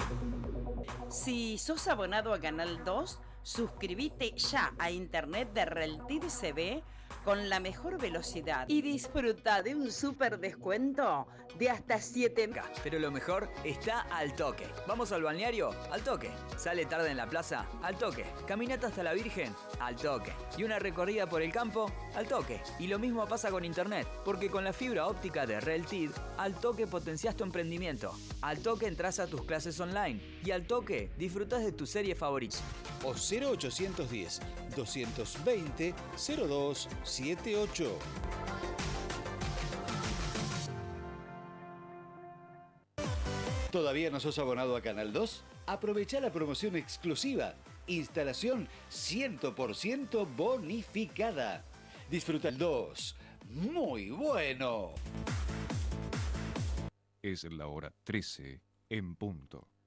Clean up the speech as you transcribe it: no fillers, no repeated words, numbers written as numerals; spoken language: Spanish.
Si sos abonado a Canal 2, suscríbete ya a internet de Reltid CB con la mejor velocidad y disfruta de un súper descuento de hasta 7. Pero lo mejor está al toque. ¿Vamos al balneario? Al toque. ¿Sale tarde en la plaza? Al toque. ¿Caminata hasta la Virgen? Al toque. ¿Y una recorrida por el campo? Al toque. Y lo mismo pasa con internet, porque con la fibra óptica de Reltid, al toque potenciás tu emprendimiento. Al toque entras a tus clases online y al toque disfrutás de tu serie favorita. O 0810 220 0278. ¿Todavía no sos abonado a Canal 2? Aprovecha la promoción exclusiva. Instalación 100% bonificada. Disfruta el 2. Muy bueno. Es la hora 13 en punto.